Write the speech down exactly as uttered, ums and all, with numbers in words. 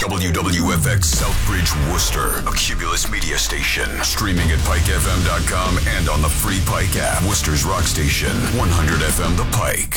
W W F X Southbridge, Worcester, a Cumulus media station. Streaming at pike f m dot com and on the free Pike app. Worcester's rock station, one hundred F M The Pike.